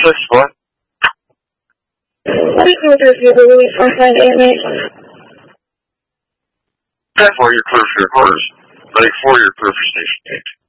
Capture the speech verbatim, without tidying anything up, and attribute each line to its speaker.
Speaker 1: six what?
Speaker 2: What is your Louis four five eight nine?
Speaker 1: ten four, you're clear for your quarters. Lake four, you're clear for station eight.